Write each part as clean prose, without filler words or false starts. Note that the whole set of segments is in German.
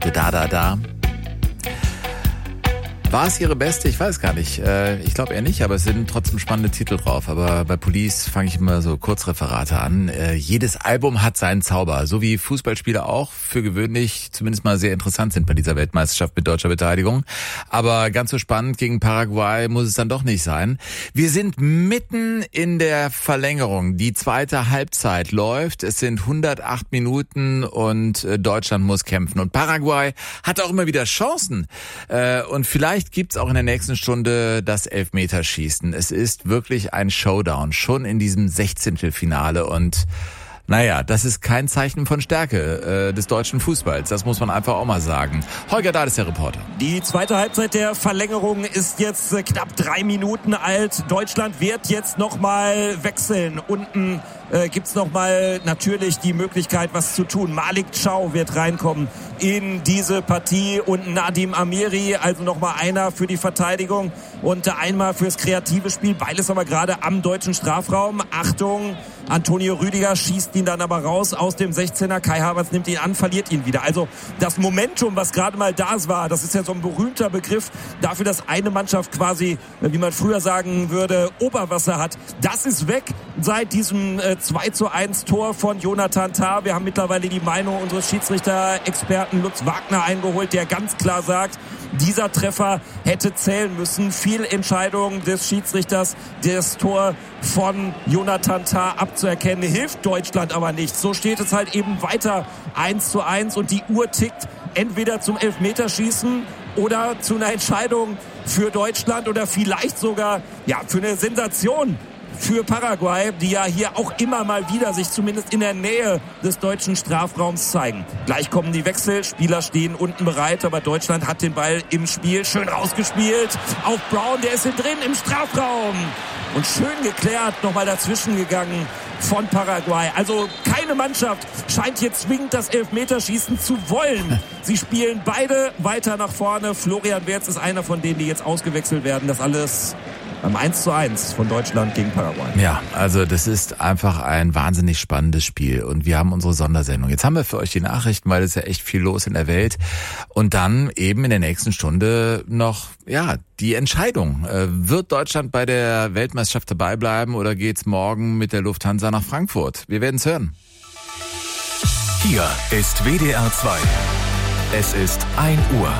Da. War es ihre beste? Ich weiß gar nicht. Ich glaube eher nicht, aber es sind trotzdem spannende Titel drauf. Aber bei Police fange ich immer so Kurzreferate an. Jedes Album hat seinen Zauber, so wie Fußballspiele auch für gewöhnlich zumindest mal sehr interessant sind bei dieser Weltmeisterschaft mit deutscher Beteiligung. Aber ganz so spannend gegen Paraguay muss es dann doch nicht sein. Wir sind mitten in der Verlängerung. Die zweite Halbzeit läuft. Es sind 108 Minuten und Deutschland muss kämpfen. Und Paraguay hat auch immer wieder Chancen. Und vielleicht gibt's auch in der nächsten Stunde das Elfmeterschießen. Es ist wirklich ein Showdown, schon in diesem 16. Und naja, das ist kein Zeichen von Stärke des deutschen Fußballs. Das muss man einfach auch mal sagen. Holger Dahl ist der Reporter. Die zweite Halbzeit der Verlängerung ist jetzt knapp 3 Minuten alt. Deutschland wird jetzt nochmal wechseln. Unten gibt's nochmal natürlich die Möglichkeit, was zu tun. Malik Thiaw wird reinkommen in diese Partie und Nadim Amiri, also nochmal einer für die Verteidigung und einmal fürs kreative Spiel. Beides aber gerade am deutschen Strafraum. Achtung, Antonio Rüdiger schießt ihn dann aber raus aus dem 16er. Kai Havertz nimmt ihn an, verliert ihn wieder. Also das Momentum, was gerade mal da war, das ist ja so ein berühmter Begriff dafür, dass eine Mannschaft quasi, wie man früher sagen würde, Oberwasser hat. Das ist weg seit diesem 2:1 Tor von Jonathan Tah. Wir haben mittlerweile die Meinung unseres Schiedsrichter-Experten Lutz Wagner eingeholt, der ganz klar sagt, dieser Treffer hätte zählen müssen. Fehlentscheidung des Schiedsrichters, das Tor von Jonathan Tah abzuerkennen, hilft Deutschland aber nicht. So steht es halt eben weiter 1:1 und die Uhr tickt entweder zum Elfmeterschießen oder zu einer Entscheidung für Deutschland oder vielleicht sogar für eine Sensation für Paraguay, die ja hier auch immer mal wieder sich zumindest in der Nähe des deutschen Strafraums zeigen. Gleich kommen die Wechsel, Spieler stehen unten bereit, aber Deutschland hat den Ball im Spiel, schön rausgespielt auf Brown, der ist hier drin im Strafraum und schön geklärt, nochmal dazwischen gegangen von Paraguay. Also keine Mannschaft scheint hier zwingend das Elfmeterschießen zu wollen. Sie spielen beide weiter nach vorne. Florian Wirtz ist einer von denen, die jetzt ausgewechselt werden. Das alles beim 1:1 von Deutschland gegen Paraguay. Ja, also das ist einfach ein wahnsinnig spannendes Spiel und wir haben unsere Sondersendung. Jetzt haben wir für euch die Nachrichten, weil es ja echt viel los in der Welt und dann eben in der nächsten Stunde noch die Entscheidung. Wird Deutschland bei der Weltmeisterschaft dabei bleiben oder geht's morgen mit der Lufthansa nach Frankfurt? Wir werden es hören. Hier ist WDR 2. Es ist 1 Uhr.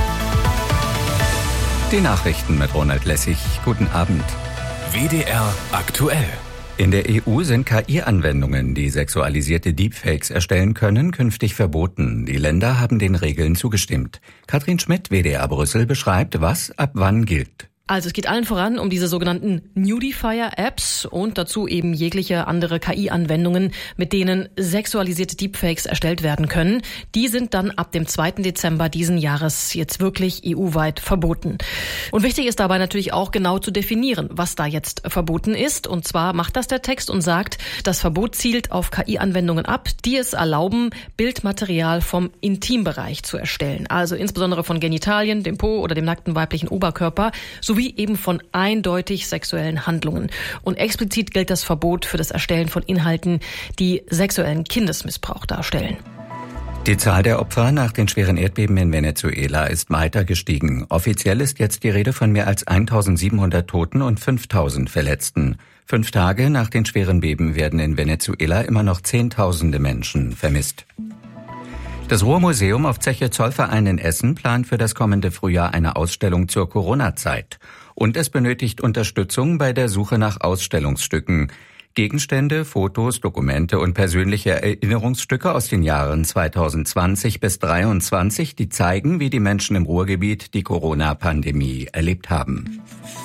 Die Nachrichten mit Ronald Lessig. Guten Abend. WDR aktuell. In der EU sind KI-Anwendungen, die sexualisierte Deepfakes erstellen können, künftig verboten. Die Länder haben den Regeln zugestimmt. Katrin Schmidt, WDR Brüssel, beschreibt, was ab wann gilt. Also es geht allen voran um diese sogenannten Nudifier-Apps und dazu eben jegliche andere KI-Anwendungen, mit denen sexualisierte Deepfakes erstellt werden können. Die sind dann ab dem 2. Dezember diesen Jahres jetzt wirklich EU-weit verboten. Und wichtig ist dabei natürlich auch genau zu definieren, was da jetzt verboten ist. Und zwar macht das der Text und sagt, das Verbot zielt auf KI-Anwendungen ab, die es erlauben, Bildmaterial vom Intimbereich zu erstellen. Also insbesondere von Genitalien, dem Po oder dem nackten weiblichen Oberkörper, sowie eben von eindeutig sexuellen Handlungen. Und explizit gilt das Verbot für das Erstellen von Inhalten, die sexuellen Kindesmissbrauch darstellen. Die Zahl der Opfer nach den schweren Erdbeben in Venezuela ist weiter gestiegen. Offiziell ist jetzt die Rede von mehr als 1700 Toten und 5000 Verletzten. 5 Tage nach den schweren Beben werden in Venezuela immer noch Zehntausende Menschen vermisst. Das Ruhrmuseum auf Zeche Zollverein in Essen plant für das kommende Frühjahr eine Ausstellung zur Corona-Zeit. Und es benötigt Unterstützung bei der Suche nach Ausstellungsstücken. Gegenstände, Fotos, Dokumente und persönliche Erinnerungsstücke aus den Jahren 2020 bis 2023, die zeigen, wie die Menschen im Ruhrgebiet die Corona-Pandemie erlebt haben.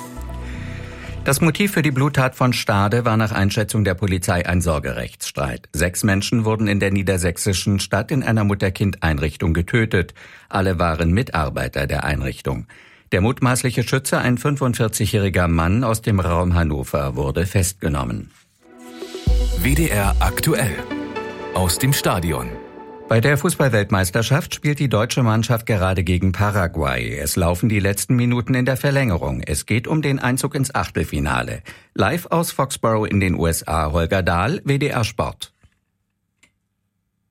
Das Motiv für die Bluttat von Stade war nach Einschätzung der Polizei ein Sorgerechtsstreit. 6 Menschen wurden in der niedersächsischen Stadt in einer Mutter-Kind-Einrichtung getötet. Alle waren Mitarbeiter der Einrichtung. Der mutmaßliche Schütze, ein 45-jähriger Mann aus dem Raum Hannover, wurde festgenommen. WDR aktuell. Aus dem Stadion. Bei der Fußball-Weltmeisterschaft spielt die deutsche Mannschaft gerade gegen Paraguay. Es laufen die letzten Minuten in der Verlängerung. Es geht um den Einzug ins Achtelfinale. Live aus Foxborough in den USA, Holger Dahl, WDR Sport.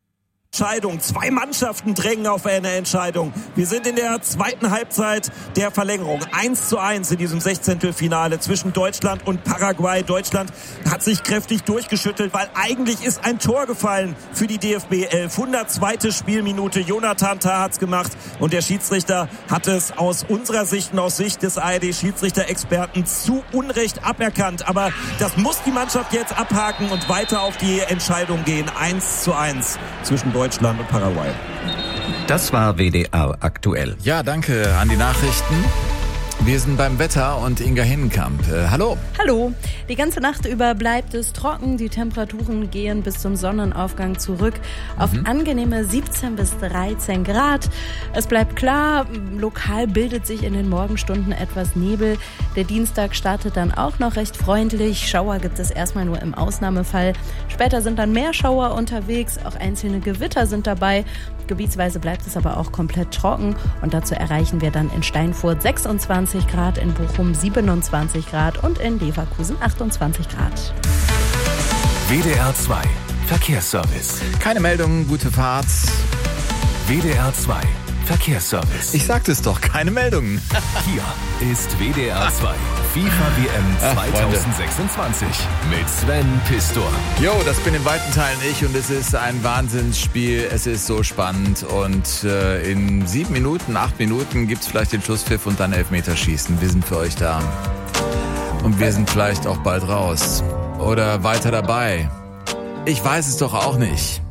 Entscheidung. 2 Mannschaften drängen auf eine Entscheidung. Wir sind in der zweiten Halbzeit der Verlängerung. 1:1 in diesem 16. zwischen Deutschland und Paraguay. Deutschland hat sich kräftig durchgeschüttelt, weil eigentlich ist ein Tor gefallen für die DFB 11. 102. Spielminute. Jonathan Tah hat's gemacht und der Schiedsrichter hat es aus unserer Sicht und aus Sicht des ARD-Schiedsrichter-Experten zu Unrecht aberkannt. Aber das muss die Mannschaft jetzt abhaken und weiter auf die Entscheidung gehen. 1:1 zwischen Deutschland und Paraguay. Das war WDR aktuell. Ja, danke an die Nachrichten. Wir sind beim Wetter und Inga Hinnenkamp. Hallo. Hallo. Die ganze Nacht über bleibt es trocken. Die Temperaturen gehen bis zum Sonnenaufgang zurück auf angenehme 17 bis 13 Grad. Es bleibt klar, lokal bildet sich in den Morgenstunden etwas Nebel. Der Dienstag startet dann auch noch recht freundlich. Schauer gibt es erstmal nur im Ausnahmefall. Später sind dann mehr Schauer unterwegs. Auch einzelne Gewitter sind dabei. Gebietsweise bleibt es aber auch komplett trocken. Und dazu erreichen wir dann in Steinfurt 26 Grad, in Bochum 27 Grad und in Leverkusen 28 Grad. WDR 2 Verkehrsservice. Keine Meldungen, gute Fahrt. WDR 2 Verkehrsservice. Ich sagte es doch, keine Meldungen. Hier ist WDR 2 FIFA WM 2026 mit Sven Pistor. Jo, das bin in weiten Teilen ich und es ist ein Wahnsinnsspiel. Es ist so spannend und in 7 Minuten, 8 Minuten gibt's vielleicht den Schlusspfiff und dann Elfmeterschießen. Wir sind für euch da. Und wir sind vielleicht auch bald raus. Oder weiter dabei. Ich weiß es doch auch nicht.